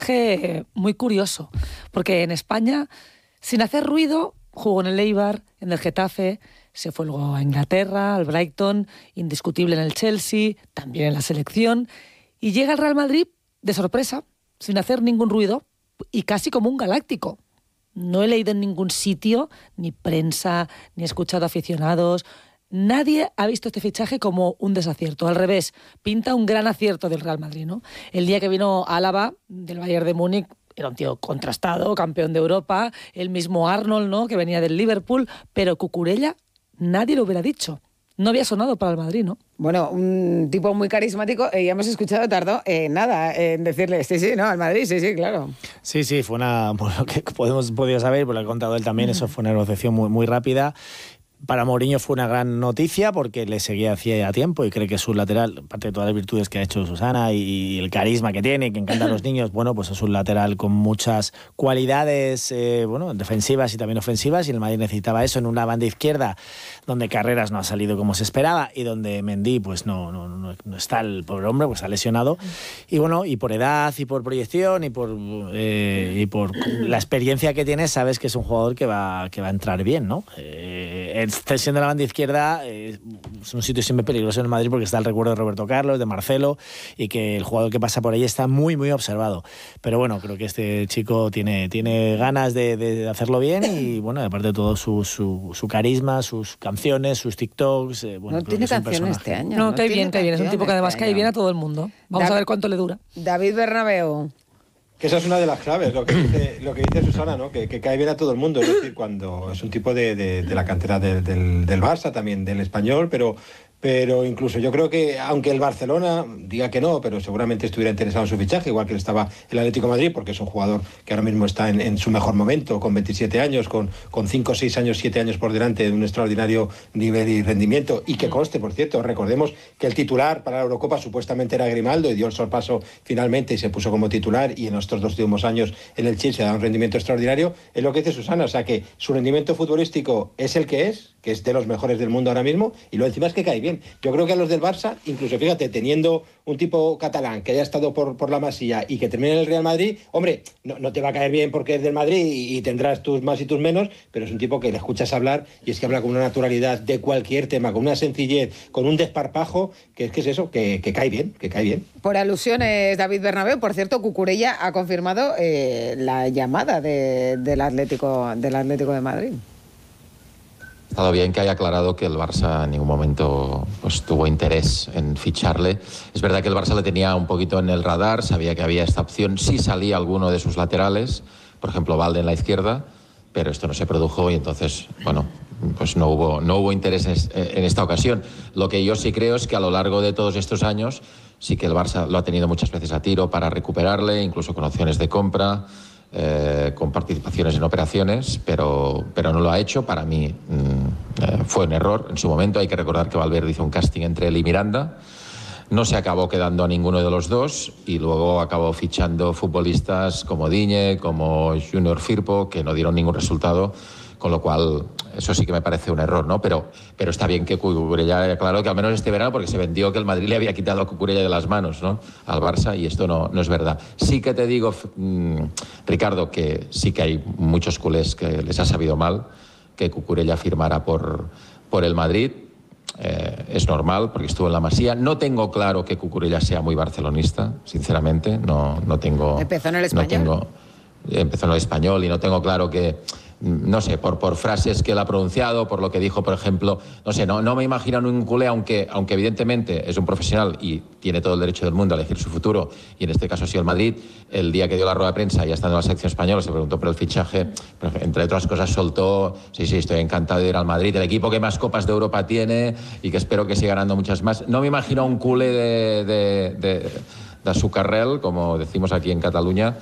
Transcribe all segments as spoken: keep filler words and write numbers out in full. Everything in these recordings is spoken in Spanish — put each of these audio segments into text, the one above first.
fichaje muy curioso, porque en España, sin hacer ruido, jugó en el Eibar, en el Getafe, se fue luego a Inglaterra, al Brighton, indiscutible en el Chelsea, también en la selección, y llega al Real Madrid de sorpresa, sin hacer ningún ruido, y casi como un galáctico. No he leído en ningún sitio, ni prensa, ni he escuchado aficionados. Nadie ha visto este fichaje como un desacierto. Al revés, pinta un gran acierto del Real Madrid, ¿no? El día que vino Álava, del Bayern de Múnich, era un tío contrastado, campeón de Europa, el mismo Arnold, ¿no?, que venía del Liverpool, pero Cucurella nadie lo hubiera dicho. No había sonado para el Madrid, ¿no? Bueno, un tipo muy carismático, eh, ya hemos escuchado, tardó eh, nada en decirle, sí, sí, no, al Madrid, sí, sí, claro. Sí, sí, fue una, por lo que podemos podido saber, por lo que ha contado él también, mm. eso fue una negociación muy, muy rápida. Para Mourinho fue una gran noticia porque le seguía hacía tiempo y cree que su lateral, aparte de todas las virtudes que ha hecho Susana y el carisma que tiene, que encanta a los niños, bueno, pues es un lateral con muchas cualidades, eh, bueno, defensivas y también ofensivas, y el Madrid necesitaba eso en una banda izquierda donde Carreras no ha salido como se esperaba y donde Mendy pues no, no, no, no está el pobre hombre, pues ha lesionado, y bueno, y por edad y por proyección y por eh, y por la experiencia que tiene, sabes que es un jugador que va, que va a entrar bien, ¿no? Eh, Cesión de la banda izquierda eh, es un sitio siempre peligroso en el Madrid porque está el recuerdo de Roberto Carlos, de Marcelo, y que el jugador que pasa por ahí está muy, muy observado. Pero bueno, creo que este chico tiene, tiene ganas de, de hacerlo bien y, bueno, aparte de todo, su, su, su carisma, sus canciones, sus TikToks. Eh, bueno, no tiene canciones este año. No, no cae bien, cae bien. Es un tipo que además cae bien a todo el mundo. Vamos David, a ver cuánto le dura. David Bernabéu. Que esa es una de las claves, lo que dice, lo que dice Susana, ¿no? Que, que cae bien a todo el mundo, es decir, cuando es un tipo de, de, de la cantera de, del, del Barça, también del Español, pero, pero incluso yo creo que, aunque el Barcelona diga que no, pero seguramente estuviera interesado en su fichaje, igual que estaba el Atlético de Madrid, porque es un jugador que ahora mismo está en, en su mejor momento, con veintisiete años, con, con cinco, seis años, siete años por delante de un extraordinario nivel y rendimiento, y que conste, por cierto, recordemos que el titular para la Eurocopa supuestamente era Grimaldo y dio el sorpaso finalmente y se puso como titular, y en estos dos últimos años en el Chelsea ha dado un rendimiento extraordinario. Es lo que dice Susana, o sea que su rendimiento futbolístico es el que es, que es de los mejores del mundo ahora mismo, y lo encima es que cae bien. Yo creo que a los del Barça, incluso fíjate, teniendo un tipo catalán que haya estado por, por la Masía y que termine en el Real Madrid, hombre, no, no te va a caer bien porque es del Madrid y, y tendrás tus más y tus menos, pero es un tipo que le escuchas hablar y es que habla con una naturalidad de cualquier tema, con una sencillez, con un desparpajo, que es que es eso, que, que cae bien, que cae bien. Por alusiones, David Bernabéu, por cierto, Cucurella ha confirmado eh, la llamada de, del, Atlético, del Atlético de Madrid. Ha estado bien que haya aclarado que el Barça en ningún momento pues, tuvo interés en ficharle. Es verdad que el Barça le tenía un poquito en el radar, sabía que había esta opción, sí salía alguno de sus laterales, por ejemplo Valde en la izquierda, pero esto no se produjo y entonces, bueno, pues no hubo, no hubo interés en esta ocasión. Lo que yo sí creo es que a lo largo de todos estos años sí que el Barça lo ha tenido muchas veces a tiro para recuperarle, incluso con opciones de compra, Eh, con participaciones en operaciones, pero, pero no lo ha hecho. Para mí mmm, eh, fue un error en su momento. Hay que recordar que Valverde hizo un casting entre él y Miranda, no se acabó quedando a ninguno de los dos y luego acabó fichando futbolistas como Digne, como Junior Firpo, que no dieron ningún resultado, con lo cual eso sí que me parece un error, ¿no? Pero, pero está bien que Cucurella haya aclarado que al menos este verano, porque se vendió que el Madrid le había quitado a Cucurella de las manos, ¿no?, al Barça, y esto no, no es verdad. Sí que te digo, mmm, Ricardo, que sí que hay muchos culés que les ha sabido mal que Cucurella firmara por, por el Madrid. Eh, es normal, porque estuvo en la Masía. No tengo claro que Cucurella sea muy barcelonista, sinceramente. No, no tengo... Empezó en el Español. No tengo, empezó en el Español y no tengo claro que... No sé, por, por frases que él ha pronunciado, por lo que dijo, por ejemplo, no sé, no, no me imagino un culé, aunque, aunque evidentemente es un profesional y tiene todo el derecho del mundo a elegir su futuro, y en este caso ha sido el Madrid. El día que dio la rueda de prensa, ya estando en la sección española, se preguntó por el fichaje, pero entre otras cosas soltó, sí, sí, estoy encantado de ir al Madrid, el equipo que más copas de Europa tiene y que espero que siga ganando muchas más. No me imagino un culé de, de, de, de Azucarrel, como decimos aquí en Cataluña,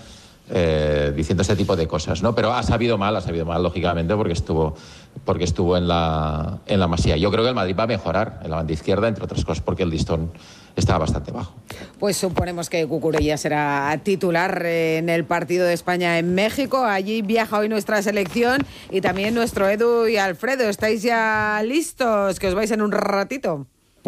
Eh, diciendo este tipo de cosas, ¿no? Pero ha sabido mal, ha sabido mal, lógicamente, porque estuvo, porque estuvo en la, en la Masía. Yo creo que el Madrid va a mejorar en la banda izquierda, entre otras cosas porque el listón está bastante bajo. Pues suponemos que Cucurella será titular en el partido de España en México. Allí viaja hoy nuestra selección y también nuestro Edu y Alfredo. ¿Estáis ya listos? Que os vais en un ratito.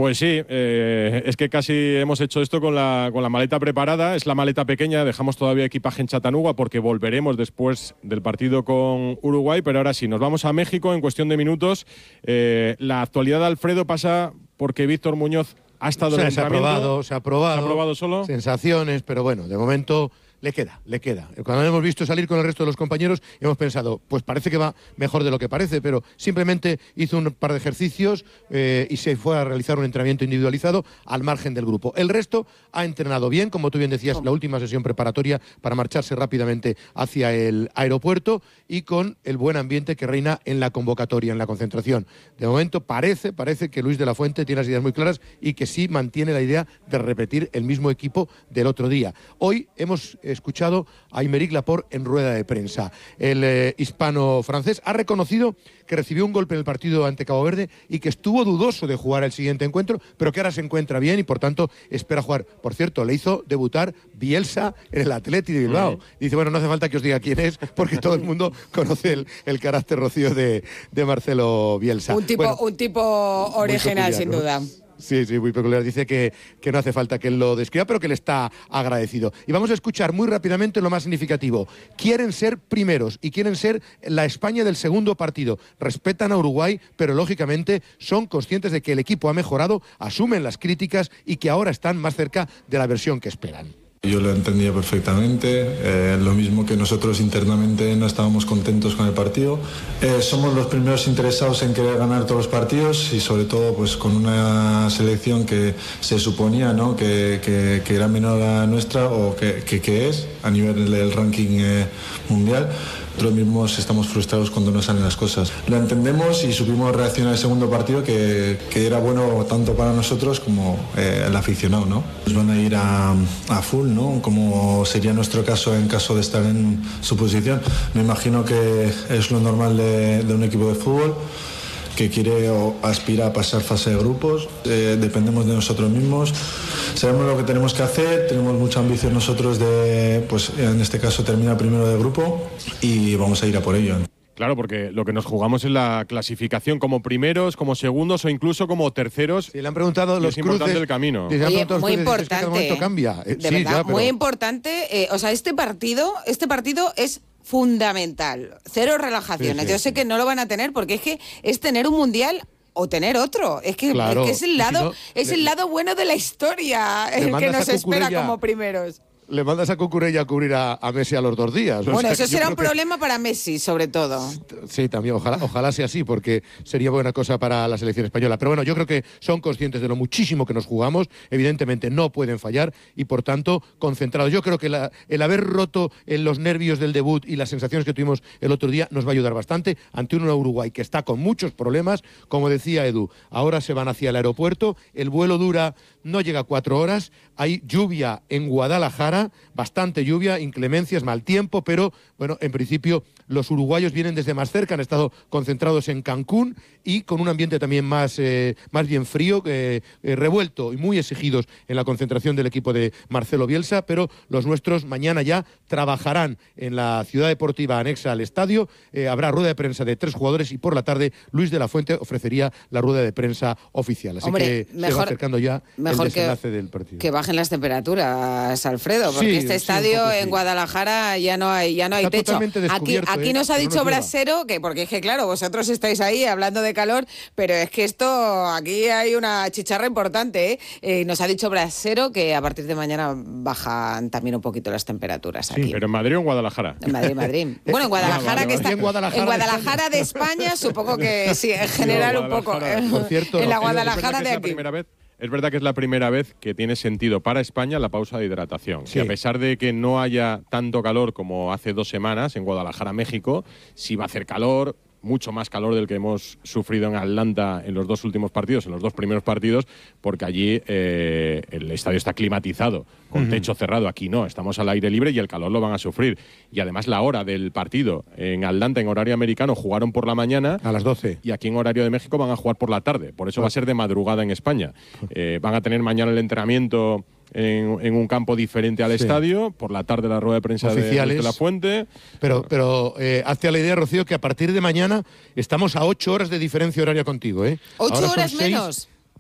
Pues sí, eh, es que casi hemos hecho esto con la, con la maleta preparada. Es la maleta pequeña, dejamos todavía equipaje en Chattanooga porque volveremos después del partido con Uruguay, pero ahora sí, nos vamos a México en cuestión de minutos. Eh, la actualidad de Alfredo pasa porque Víctor Muñoz ha estado o sea, en el se ha entrenamiento. probado, se ha probado. ¿Se ha probado solo? Sensaciones, pero bueno, de momento le queda, le queda. Cuando lo hemos visto salir con el resto de los compañeros, hemos pensado, pues parece que va mejor de lo que parece, pero simplemente hizo un par de ejercicios eh, y se fue a realizar un entrenamiento individualizado al margen del grupo. El resto ha entrenado bien, como tú bien decías, la última sesión preparatoria para marcharse rápidamente hacia el aeropuerto y con el buen ambiente que reina en la convocatoria, en la concentración. De momento parece, parece que Luis de la Fuente tiene las ideas muy claras y que sí mantiene la idea de repetir el mismo equipo del otro día. Hoy hemos escuchado a Aymeric Laporte en rueda de prensa. El eh, hispano-francés ha reconocido que recibió un golpe en el partido ante Cabo Verde y que estuvo dudoso de jugar el siguiente encuentro, pero que ahora se encuentra bien y por tanto espera jugar. Por cierto, le hizo debutar Bielsa en el Athletic de Bilbao. Dice, bueno, no hace falta que os diga quién es, porque todo el mundo conoce el, el carácter rocío de, de Marcelo Bielsa. Un tipo, bueno, un tipo original, peculiar, sin ¿no? duda. Sí, sí, muy peculiar. Dice que, que no hace falta que él lo describa, pero que le está agradecido. Y vamos a escuchar muy rápidamente lo más significativo. Quieren ser primeros y quieren ser la España del segundo partido. Respetan a Uruguay, pero lógicamente son conscientes de que el equipo ha mejorado, asumen las críticas y que ahora están más cerca de la versión que esperan. Yo lo entendía perfectamente, eh, lo mismo que nosotros internamente no estábamos contentos con el partido. Eh, somos los primeros interesados en querer ganar todos los partidos y sobre todo pues con una selección que se suponía, ¿no?, que, que, que era menor a la nuestra o que, que, que es a nivel del ranking eh, mundial. Nosotros mismos estamos frustrados cuando no salen las cosas. Lo entendemos y supimos reaccionar al segundo partido que, que era bueno tanto para nosotros como eh, el aficionado, ¿no? Nos van a ir a, a full, ¿no?, como sería nuestro caso en caso de estar en su posición. Me imagino que es lo normal de, de un equipo de fútbol que quiere o aspira a pasar fase de grupos. Eh, dependemos de nosotros mismos, sabemos lo que tenemos que hacer, tenemos mucha ambición nosotros de, pues en este caso, terminar primero de grupo y vamos a ir a por ello. Claro, porque lo que nos jugamos es la clasificación como primeros, como segundos o incluso como terceros. Sí, le han preguntado los es importante cruces, el camino. le han Oye, preguntado los muy cruces, importante. es que cada momento cambia. Eh, De sí, verdad, ya, pero- muy importante. Eh, o sea, este partido, este partido es fundamental. Cero relajaciones. Sí, sí. Yo sé que no lo van a tener porque es que es tener un mundial o tener otro. Es que, Claro, es, que es el y si lado, no, es le- el lado bueno de la historia le el que mandas nos a espera Cucurella. como primeros. Le mandas a Cucurella a cubrir a, a Messi a los dos días. O Bueno, sea, eso yo será un creo que- problema para Messi, sobre todo. Sí, también, ojalá, ojalá sea así, porque sería buena cosa para la selección española. Pero bueno, yo creo que son conscientes de lo muchísimo que nos jugamos, evidentemente no pueden fallar y por tanto concentrados. Yo creo que la- el haber roto en los nervios del debut y las sensaciones que tuvimos el otro día nos va a ayudar bastante ante un Uruguay que está con muchos problemas, como decía Edu. Ahora se van hacia el aeropuerto, el vuelo dura, no llega a cuatro horas, hay lluvia en Guadalajara, bastante lluvia, inclemencias, mal tiempo, pero bueno, en principio los uruguayos vienen desde más cerca, han estado concentrados en Cancún y con un ambiente también más, eh, más bien frío, eh, eh, revuelto y muy exigidos en la concentración del equipo de Marcelo Bielsa, pero los nuestros mañana ya trabajarán en la ciudad deportiva anexa al estadio, eh, habrá rueda de prensa de tres jugadores y por la tarde Luis de la Fuente ofrecería la rueda de prensa oficial. Así Hombre, que se va mejor- acercando ya mejor el que- desenlace del partido. Que bajen las temperaturas, Alfredo, porque Sí, este sí, estadio un poco en sí. Guadalajara ya no hay, ya no hay Está techo. totalmente Aquí, descubierto, aquí ¿eh? nos ha Que no dicho nos llueva. Brasero, que porque es que claro, vosotros estáis ahí hablando de calor, pero es que esto, aquí hay una chicharra importante, ¿eh? Eh, nos ha dicho Brasero que a partir de mañana bajan también un poquito las temperaturas aquí. Sí, pero en Madrid o en Guadalajara. En Madrid, Madrid. Bueno, en Guadalajara, Ah, vale, que vale. está. Y en Guadalajara en de Guadalajara de España, supongo que sí, en general un poco. Guadalajara. Por cierto, en la es- es Es verdad Guadalajara que de es la aquí. primera vez- Es verdad que es la primera vez que tiene sentido para España la pausa de hidratación. Sí. Que a pesar de que no haya tanto calor como hace dos semanas en Guadalajara, México, sí va a hacer calor, mucho más calor del que hemos sufrido en Atlanta en los dos últimos partidos, en los dos primeros partidos, porque allí eh, el estadio está climatizado, con techo cerrado. Aquí no, estamos al aire libre y el calor lo van a sufrir. Y además la hora del partido en Atlanta, en horario americano, jugaron por la mañana. A las doce. Y aquí en horario de México van a jugar por la tarde. Por eso va a ser de madrugada en España. Eh, van a tener mañana el entrenamiento en, en un campo diferente al Sí. estadio. Por la tarde la rueda de prensa de, Oficiales. de la Fuente. Pero, pero eh, hazte la idea, Rocío, que a partir de mañana estamos a ocho horas de diferencia horaria contigo, ¿eh? ¿Ocho Ahora son horas seis- menos?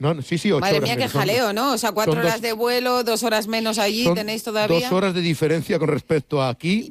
No, sí, sí, ocho Madre horas mía, qué menos. Son jaleo, ¿no? O sea, cuatro son horas dos- de vuelo, dos horas menos allí, son tenéis todavía. Dos horas de diferencia con respecto a aquí.